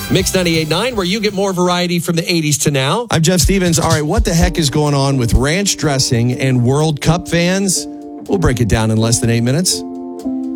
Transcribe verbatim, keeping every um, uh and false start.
Mix ninety-eight point nine, where you get more variety from the eighties to now. I'm Jeff Stevens. All right, what the heck is going on with ranch dressing and World Cup fans? We'll break it down in less than eight minutes.